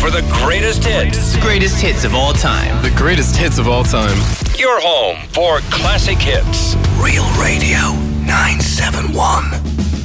for the greatest hits. The greatest hits of all time. The greatest hits of all time. Your home for classic hits. Real Radio 971.